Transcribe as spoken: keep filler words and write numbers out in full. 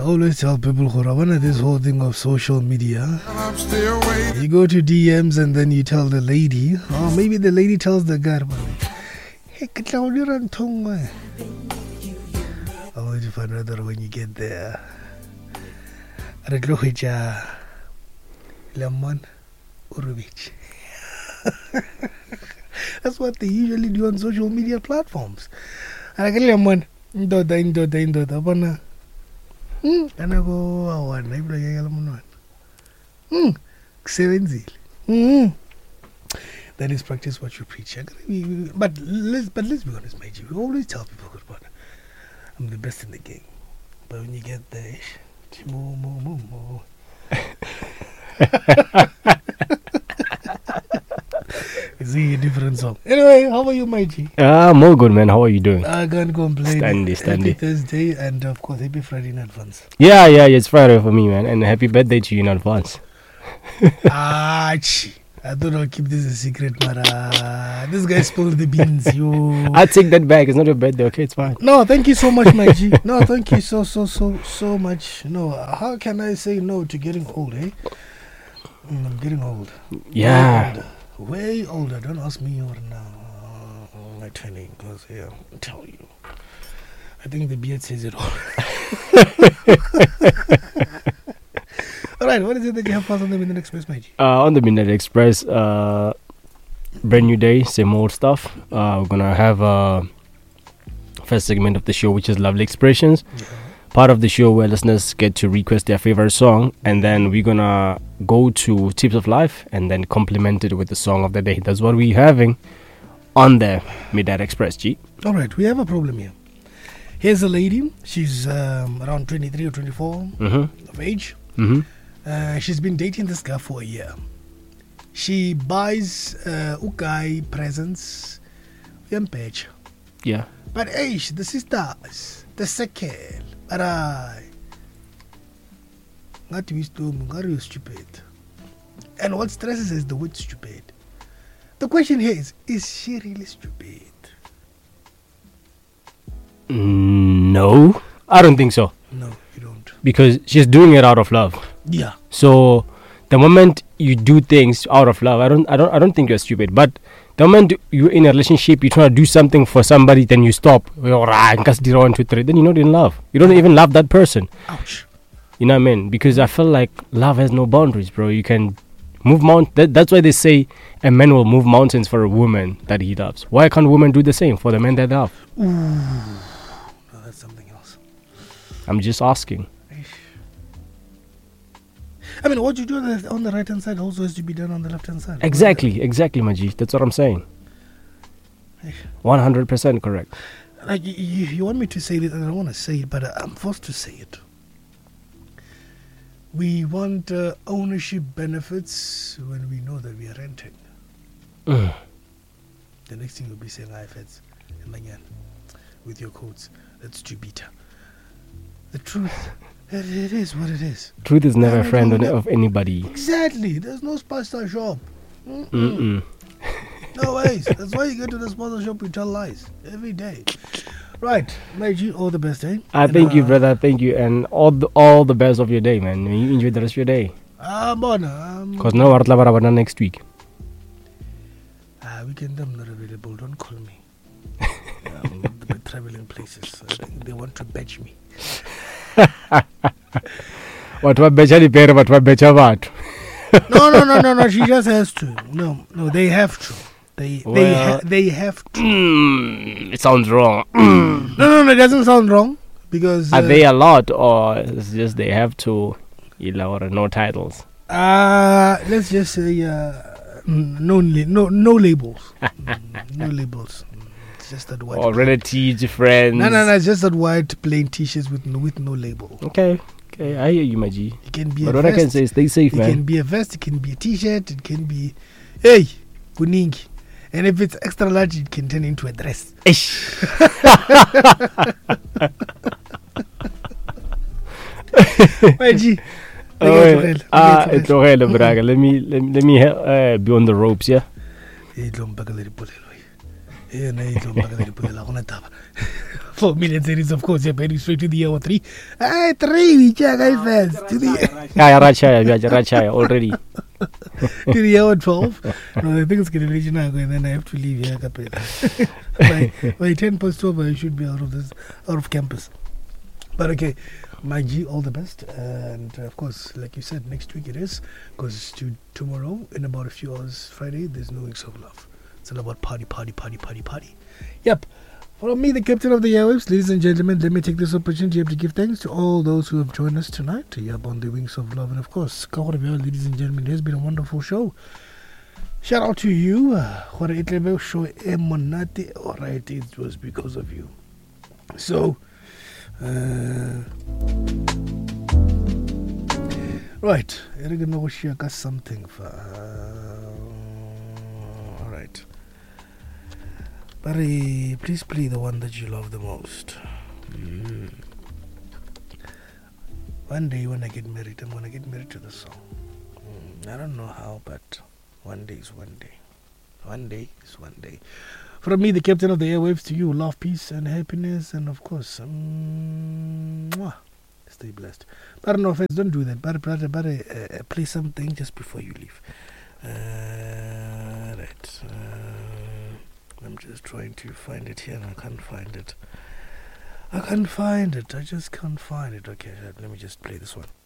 always tell people, Khurabana, this whole thing of social media. You go to D Ms and then you tell the lady, or maybe the lady tells the guy, hey, only to find out that when you get there, lemon urubich. That's what they usually do on social media platforms. And I get lemon, indoda, indoda, indoda, bana. Hmm, and I go, oh, one, I bring a lemon. Hmm, seven zeal. Hmm. That is practice what you preach. But let's, but let's be honest, my G. We always tell people, I'm the best in the game. But when you get there, mo, mo, mo, mo. It's a different song. Anyway, how are you, my G? Ah, uh, more good, man. How are you doing? I can't complain. Standy, standy. Happy Thursday, and of course, happy Friday in advance. Yeah, yeah, it's Friday for me, man. And happy birthday to you in advance. Ah, gee. I don't know, keep this a secret, but uh, this guy spilled the beans. You. I'll take that back. It's not your birthday, okay? It's fine. No, thank you so much, my G. No, thank you so, so, so, so much. No, how can I say no to getting old, eh? Mm, I'm getting old. Yeah. Way older. Way older. Don't ask me or now. Uh, my turning, because, yeah, I'll tell you. I think the beard says it all. All right, what is it that you have for us on the Midnight Express, my G? Uh, on the Midnight Express, uh, brand new day, same old stuff. Uh, we're gonna have a first segment of the show, which is Lovely Expressions. Yeah. Part of the show where listeners get to request their favorite song, and then we're gonna go to Tips of Life and then complement it with the song of the day. That's what we're having on the Midnight Express, G. All right, we have a problem here. Here's a lady. She's um, around twenty-three or twenty-four mm-hmm. of age. Mm-hmm. Uh, she's been dating this guy for a year. She buys uh, Ukai presents. Yeah. But hey, the sisters, the second, but I. Not wisdom, God is stupid. And what stresses is the word stupid. The question here is, is she really stupid? No, I don't think so. No, you don't. Because she's doing it out of love. Yeah. So the moment you do things out of love, I don't, I don't, I don't think you're stupid. But the moment you're in a relationship, you're trying to do something for somebody, then you stop. Then you're not in love. You don't even love that person. Ouch. You know what I mean? Because I feel like love has no boundaries, bro. You can move mount. That, that's why they say a man will move mountains for a woman that he loves. Why can't women do the same for the men that they love? Ooh. No, that's something else. I'm just asking. I mean, what you do on the, on the right hand side also has to be done on the left hand side. Exactly, exactly, Maji. That's what I'm saying. one hundred percent correct. Like you, you want me to say it, and I don't want to say it, but I'm forced to say it. We want uh, ownership benefits when we know that we are renting. Mm. The next thing you'll be saying, I feds, with your codes. That's too beta. The truth. It, it is what it is. Truth is never a friend on, of anybody. Exactly. There's no sponsor shop. Mm-mm. Mm-mm. No ways. That's why you go to the sponsor shop, you tell lies every day. Right. Made you all the best, eh? I thank uh, you, brother. Thank you. And all the, all the best of your day, man. You enjoy the rest of your day. Ah, bon. Because now we're next week. Ah, weekend I'm not available. Don't call me. I'm traveling places. So they want to batch me. What what becha pair what what becha what? No no no no no she just has to. No no they have to. They well, they ha- they have to. Mm, it sounds wrong. Mm. No no no it doesn't sound wrong because uh, are uh, they a lot or it's just they have to, you know, or no titles? Uh let's just say uh, no no no labels. No labels. It's just that white. Or relatives, friends. No, no, no. It's just that white plain t-shirts with no, with no label. Okay, okay. I hear you, my G. It can be but a what vest. I can say is stay safe, it man. It can be a vest. It can be a t-shirt. It can be, hey, kuningi. And if it's extra large, it can turn into a dress. My G. Oh, ah, it's okay, Braga. Let me let me let me uh, be on the ropes, yeah. Eh, Four million series, of course. You're heading straight to the hour three. Hey, three, we check our fans. To the, Yeah, Rachaya, yeah, Rachaya already. to the hour twelve. No, I think it's going to reach now, and then I have to leave here. by, by ten past twelve, I should be out of this, out of campus. But okay, my G, all the best. And uh, of course, like you said, next week it is. Because to tomorrow, in about a few hours, Friday, there's no Wings of Love. It's all about party, party, party, party, party. Yep. From me, the captain of the airwaves, ladies and gentlemen, let me take this opportunity to give thanks to all those who have joined us tonight. Yep, on the Wings of Love. And of course, ladies and gentlemen, it has been a wonderful show. Shout out to you. Alright, it was because of you. So, uh, right, I'm going to share something for. Uh, Alright. But uh, please play the one that you love the most. Mm. One day when I get married, I'm going to get married to the song. Mm. I don't know how, but one day is one day. One day is one day. From me, the captain of the airwaves, to you, love, peace, and happiness. And of course, um, mwah, stay blessed. But no offense, don't do that. But, but, but uh, play something just before you leave. Uh, right. Uh, I'm just trying to find it here and I can't find it. I can't find it. I just can't find it. Okay, let me just play this one.